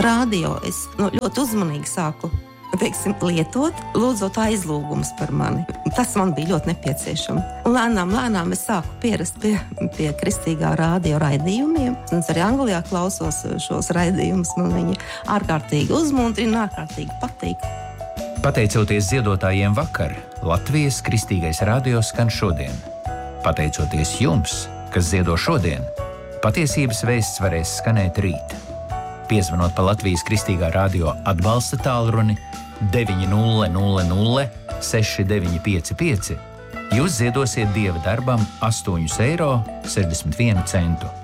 radio es ļoti uzmanīgi sāku lietot, lūdzot aizlūgumus par mani. Tas man bija ļoti nepieciešams. Un lēnām es sāku pierast pie kristīgā radio raidījumiem. Es arī Anglijā klausos šos raidījumus, un viņi ārkārtīgi uzmundrina, ārkārtīgi patīk. Pateicoties ziedotājiem vakar, Latvijas kristīgais radio skan šodien. Pateicoties jums, kas ziedo šodien, patiesības vēsts varēs skanēt rīt. Piezvanot pa Latvijas kristīgā radio atbalsta tālruni 900 6955, jūs ziedosiet Dieva darbam 8,61 eiro.